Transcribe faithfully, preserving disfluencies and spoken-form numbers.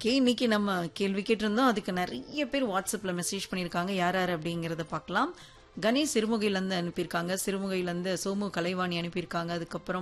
Okay. இன்னைக்கு நம்ம கேள்வி கேட்டிருந்தோம். அதுக்கு நிறைய பேர் வாட்ஸ்அப்ல மெசேஜ் பண்ணியிருக்காங்க. யார் யார் அப்படிங்கிறத பார்க்கலாம். கணேஷ் சிறுமுகையிலேருந்து அனுப்பியிருக்காங்க. சிறுமுகையிலேருந்து சோமு கலைவாணி அனுப்பியிருக்காங்க. அதுக்கப்புறம்